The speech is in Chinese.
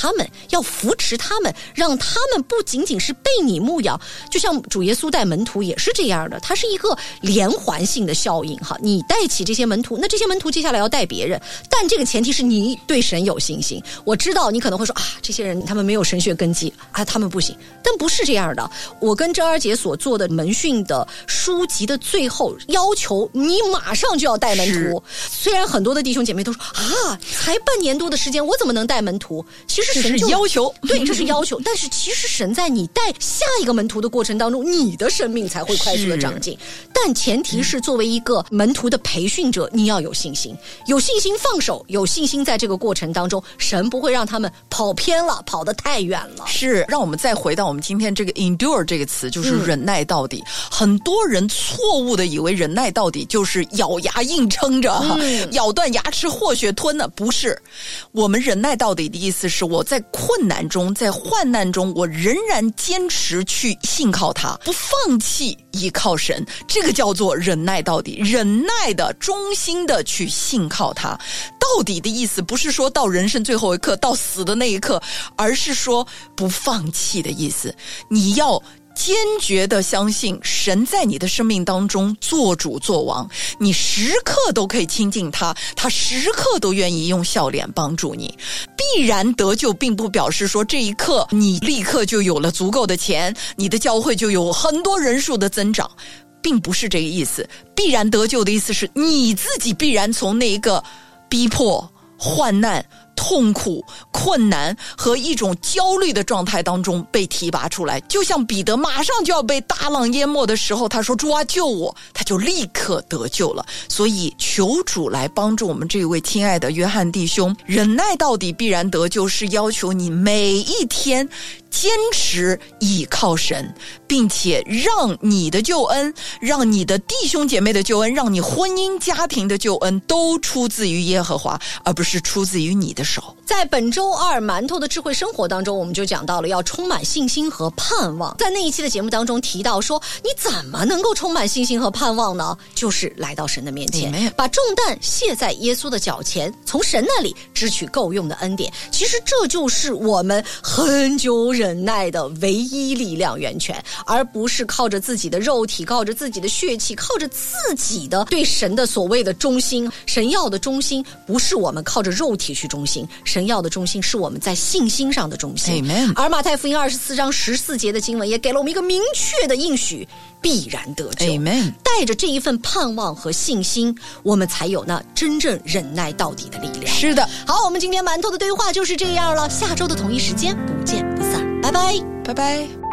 他们，要扶持他们，让他们不仅仅是被你牧养，就像主耶稣带门徒也是这样的，它是一个连环性的效应哈。你带起这些门徒，那这些门徒接下来要带别人，但这个前提是你对神有信心。我知道你可能会说啊，这些人他们没有神学根基啊，他们不行，但不是这样的。我跟珍儿姐所做的门训的书籍的最后要求你马上就要带门徒，虽然很多的弟兄姐妹都说啊，才半年多的时间我怎么能带门徒，其实神就这是要求， 对，这是要求但是其实神在你带下一个门徒的过程当中，你的生命才会快速的长进，但前提是作为一个门徒的培训者，你要有信心，有信心放手，有信心在这个过程当中神不会让他们跑偏了，跑得太远了。 是，让我们再回到我们今天这个 endure 这个词，就是忍耐到底。很多人错误的以为忍耐到底就是咬牙硬撑着，咬断牙齿或血吞呢，不是。我们忍耐到底的意思是我在困难中，在患难中，我仍然坚持去信靠他，不放弃依靠神，这个叫做忍耐到底。忍耐的忠心的去信靠他。到底的意思不是说到人生最后一刻，到死的那一刻，而是说不放弃的意思。你要坚决地相信神在你的生命当中做主做王，你时刻都可以亲近他，他时刻都愿意用笑脸帮助你。必然得救并不表示说这一刻你立刻就有了足够的钱，你的教会就有很多人数的增长，并不是这个意思。必然得救的意思是你自己必然从那一个逼迫、患难、痛苦、困难和一种焦虑的状态当中被提拔出来。就像彼得马上就要被大浪淹没的时候，他说主啊救我，他就立刻得救了。所以求主来帮助我们这位亲爱的约翰弟兄，忍耐到底必然得救，是要求你每一天坚持倚靠神，并且让你的救恩，让你的弟兄姐妹的救恩，让你婚姻家庭的救恩都出自于耶和华，而不是出自于你的手。 在本周二馒头的智慧生活当中，我们就讲到了要充满信心和盼望。在那一期的节目当中提到说，你怎么能够充满信心和盼望呢？就是来到神的面前，把重担卸在耶稣的脚前，从神那里支取够用的恩典。其实这就是我们很久忍耐的唯一力量源泉，而不是靠着自己的肉体，靠着自己的血气，靠着自己的对神的所谓的忠心。神要的忠心不是我们靠着肉体去忠心，神要的忠心是我们在信心上的忠心。 Amen。 而马太福音24章14节的经文也给了我们一个明确的应许，必然得救。 Amen。 带着这一份盼望和信心，我们才有那真正忍耐到底的力量。 是的。 好，我们今天馒头的对话就是这样了，下周的同一时间不见不散，拜拜， 拜拜。